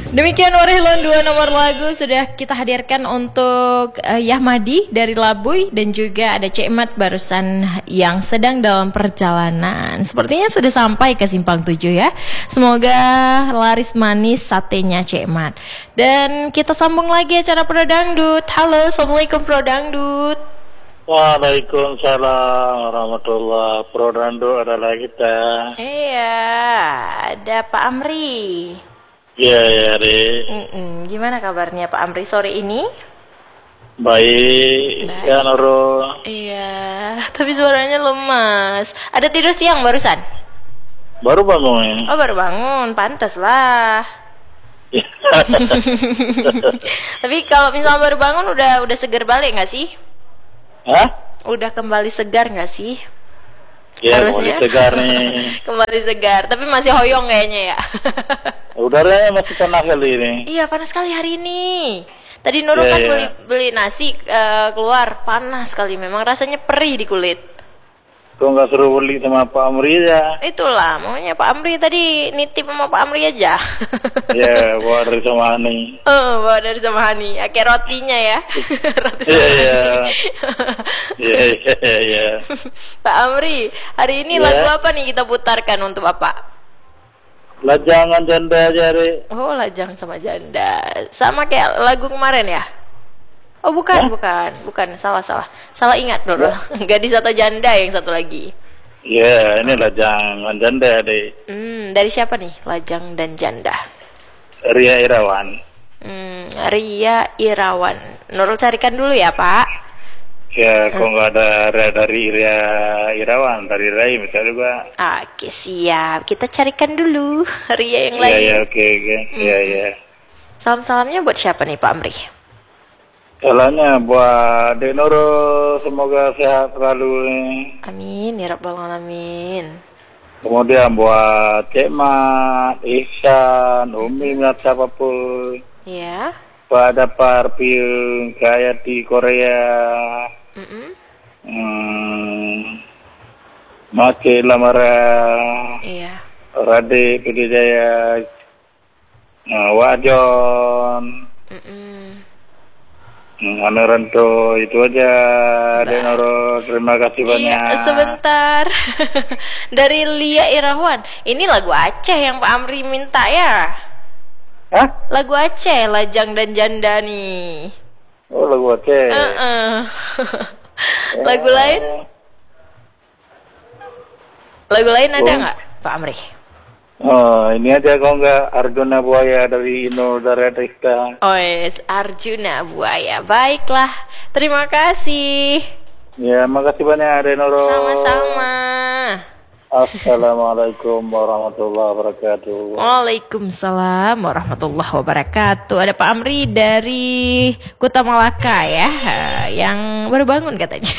Demikian Warhilon, dua nomor lagu sudah kita hadirkan untuk Yahmadi dari Labuy, dan juga ada Cek Mat barusan yang sedang dalam perjalanan. Sepertinya sudah sampai ke Simpang 7 ya. Semoga laris manis satenya Cek Mat. Dan kita sambung lagi acara Pro Dangdut. Halo, Assalamualaikum Pro Dangdut. Waalaikumsalam warahmatullahi. Pro Dangdut adalah kita. Iya, ada Pak Amri. Iya, Dek. Gimana kabarnya Pak Amri sore ini? Baik. Ya, Nurul. Iya, tapi suaranya lemas. Ada tidur siang barusan? Baru bangun. Oh, baru bangun, pantas lah. Tapi kalau misalnya baru bangun udah segar balik nggak sih? Hah? Udah kembali segar nggak sih? Ya, harusnya kembali segar nih. Kembali segar, tapi masih hoyong kayaknya ya. Udaranya masih panas kali ini. Iya, panas sekali hari ini. Tadi Nurul kan beli nasi keluar, panas sekali memang, rasanya perih di kulit. Kok nggak suruh beli sama Pak Amri ya? Itulah, maunya Pak Amri tadi nitip sama Pak Amri aja. Ya, bawa dari sama Hani. Oh, bawa dari sama Hani. Kayak rotinya ya. Roti Iya. Pak Amri, hari ini lagu apa nih kita putarkan untuk Bapak? Lajangan janda jari. Oh, lajang sama janda. Sama kayak lagu kemarin ya? Oh, bukan. Salah ingat dulu. Gadis atau janda yang satu lagi. Ya, ini lajangan janda, Dek. Dari siapa nih? Lajang dan janda. Ria Irawan. Ria Irawan. Nurul carikan dulu ya, Pak. Ya, kok nggak ada dari Ria Irawan, dari Rai misalnya juga. Oke, siap. Kita carikan dulu Ria yang lain. Iya, oke. Iya. Salam-salamnya buat siapa nih, Pak Amri? Salamnya buat Dek Nurul, semoga sehat selalu. Amin, ya rabbal alamin. Kemudian buat Cek Mat, Ihsan, Umi, siapapun. Iya. Pada parfum kayak di Korea. Make Lamara. Iya. Rade Pidijaya. Wajon. Anuranto, itu aja. Denoro, terima kasih banyak. Iya, sebentar. Dari Lia Irawan. Ini lagu Aceh yang Pak Amri minta ya? Hah? Lagu Aceh, Lajang dan Janda nih. Oh, lagu Aceh. Lagu lain? Lagu lain ada nggak, Pak Amri? Oh, ini aja kalau nggak Arjuna Buaya dari Inul Daratista. Oh yes, Arjuna Buaya. Baiklah, terima kasih. Ya, makasih banyak Denoro. Sama-sama. Assalamualaikum warahmatullahi wabarakatuh. Waalaikumsalam warahmatullahi wabarakatuh. Ada Pak Amri dari Kuta Malaka ya, yang baru bangun katanya.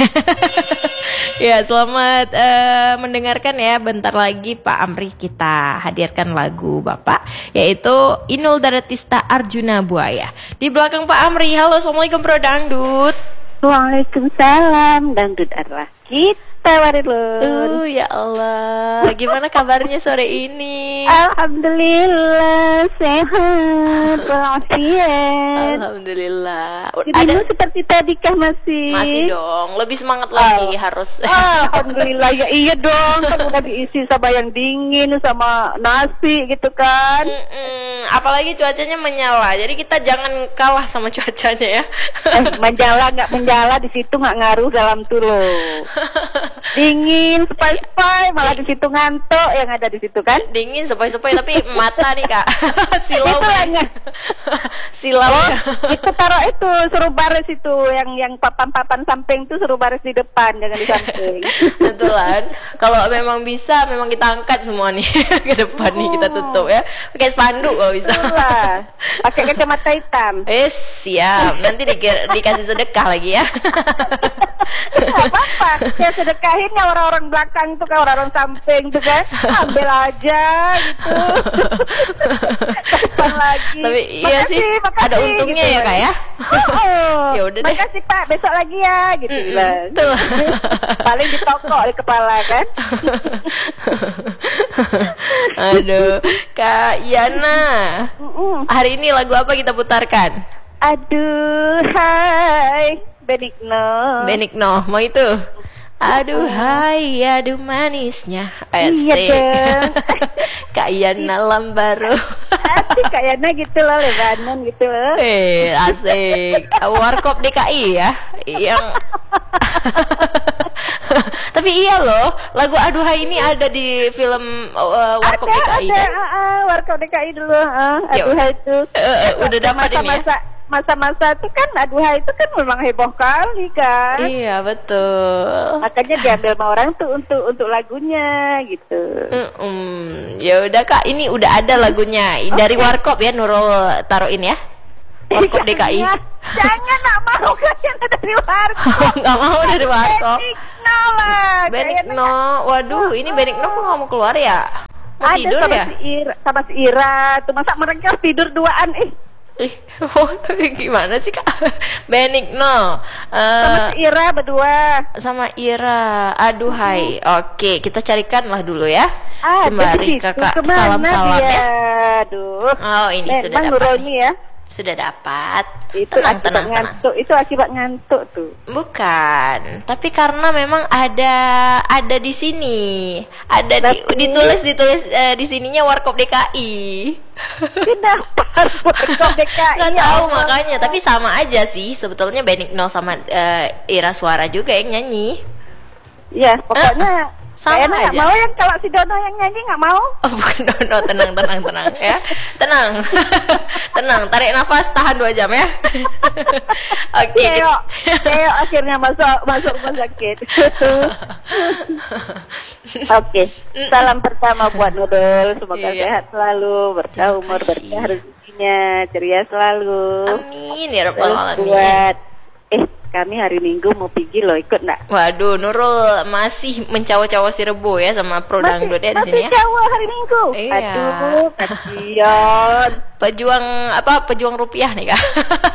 Ya, selamat mendengarkan ya. Bentar lagi Pak Amri kita hadirkan lagu Bapak, yaitu Inul Daratista Arjuna Buaya. Di belakang Pak Amri. Halo, Assalamualaikum Pro Dangdut. Waalaikumsalam, dangdut adalah kita, Warilun. Ya Allah, gimana kabarnya sore ini? Alhamdulillah, sehat, walafiat. Alhamdulillah. Dirimu seperti tadi kah masih? Masih dong, lebih semangat lagi harus. Alhamdulillah, ya iya dong, kan udah diisi sama yang dingin, sama nasi gitu kan. Apalagi cuacanya menyala, jadi kita jangan kalah sama cuacanya ya. Menjala nggak menjala di situ nggak ngaruh dalam tulo. Dingin, sepai-sepai, malah di situ ngantuk yang ada di situ kan? Dingin, sepai-sepai, tapi mata nih Kak. Silau. Silau. Itu taruh itu suruh baris itu yang papan-papan samping itu suruh baris di depan, jangan di samping. Betulan. Kalau memang bisa, memang kita angkat semua nih ke depan nih, kita tutup ya. Pakai spanduk kalau bisa. Pakai kacamata hitam. Siap. Nanti dikasih sedekah lagi ya. Apa-apa, saya sedekahin ya orang-orang belakang tuh kan, orang-orang samping tuh kan, ambil aja gitu. Kapan lagi? Tapi iya sih, ada untungnya gitu, ya Kak ya. Ya udah deh. Makasih Pak, besok lagi ya gitu lah. Paling di toko di kepala kan. Aduh, Kak Yana. Hari ini lagu apa kita putarkan? Aduh, hai, Benigno. Benigno, mau itu? Aduh hai, aduh manisnya. Iya Asik. dong. Kak Yana Lambaro. Asik kayaknya gitu loh, Lebanon gitu loh. Asik. Warkop DKI ya. Yang Tapi iya loh, lagu Aduh Hai ini ada di film Warkop DKI ada, kan? Warkop DKI dulu, Aduh Hai itu. Udah dapat ini ya? Masa-masa itu kan Aduh Hai itu kan memang heboh kali kan. Iya betul. Makanya diambil sama orang tuh untuk lagunya gitu. Ya udah Kak, ini udah ada lagunya dari Warkop ya, Nurul taruhin ya. Warkop DKI. Jangan, nak mau kayaknya dari Warkop. Nggak mau dari Warkop. Benigno lah. Benigno, waduh, ini Benigno kok nggak mau keluar ya? Mau Ada tidur sama ya? sama si Ira. Tuh masa mereka tidur duaan Gimana sih Kak? Benigno sama si Ira berdua. sama Ira, Aduh Hai. Oke, kita carikan lah dulu ya. Sembari Kakak salam-salam ya. Aduh. Oh, ini sudah Memang dapat Nuroni nih. ya. Sudah dapat. Itu Tenang, akibat tenang, tenang. ngantuk. Itu akibat ngantuk tuh. Bukan, tapi karena memang ada di sini, ditulis di sininya Warkop DKI. Kenapa Warkop DKI? Nggak tahu makanya, tapi sama aja sih sebetulnya Benigno sama Ira Suara juga yang nyanyi. Ya, pokoknya sama kayaknya nggak aja. mau yang kalau si Dono yang nyanyi nggak mau. Oh bukan Dono, tenang ya, tenang, tenang, tarik nafas, tahan 2 jam ya. Oke. Keo akhirnya masuk rumah sakit. Oke, salam pertama buat Nurul, semoga Iya. sehat selalu, berkah Terima umur, kasih. berkah rezekinya, ceria selalu. Amin ya rabbal Terus alamin. buat kami hari Minggu mau pergi loh, ikut nggak? Waduh, Nurul masih mencawa-cawa si Rebo ya sama Pro Dangdut ya di sini ya. Masih Jawa hari Minggu. Iya. Aduh, kasihan. Pejuang rupiah nih Kak.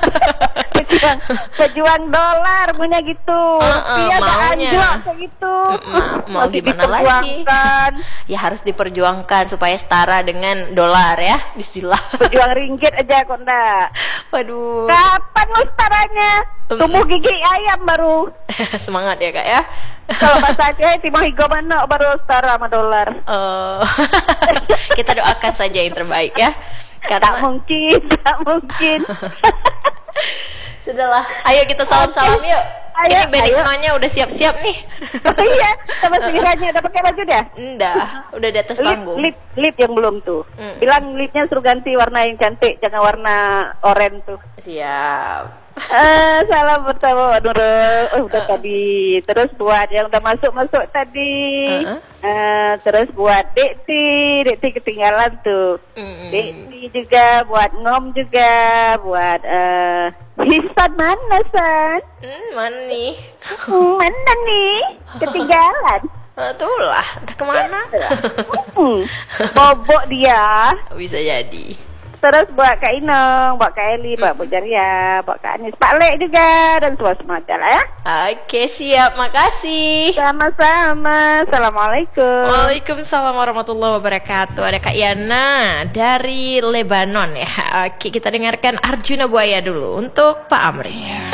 Pejuang dolar punya gitu. Rupiah tak maunya. anjlok kayak gitu. Mau Masih gimana lagi? diperjuangkan. Ya harus diperjuangkan supaya setara dengan dolar ya. Bismillah. Pejuang ringgit aja kok ndak. Waduh. Kapan lu setaranya? Tumbuh gigi ayam baru. Semangat ya Kak ya. Kalau bahasa Aceh timah higo manok baru setara sama dolar. Kita doakan saja yang terbaik ya. Tak Karena mungkin. sudahlah, ayo kita salam-salam yuk. Ayo, Ini Benigno-nya udah siap-siap nih. Iya, sama siranya udah pakai baju dah. Udah di atas panggung. Lip yang belum tuh. Bilang lipnya suruh ganti warna yang cantik, jangan warna oranye tuh. Siap. Salam pertama Nurul. Udah tadi. Terus buat yang udah masuk tadi. Terus buat Dekti ketinggalan tuh. Dekti juga, buat Ngom juga, buat Hisan mana San? Mana nih? Mana nih? Ketinggalan. Itulah, entah kemana. Bobok dia. Bisa jadi. Terus buat Kak Inong, buat Kak Eli, buat Bu Jaria, buat Kak Anis, Pak Lek juga, dan semua lah ya. Oke, siap. Makasih. Sama-sama. Assalamualaikum. Waalaikumsalam warahmatullahi wabarakatuh. Ada Kak Yana dari Lebanon ya. Oke, kita dengarkan Arjuna Buaya dulu untuk Pak Amri.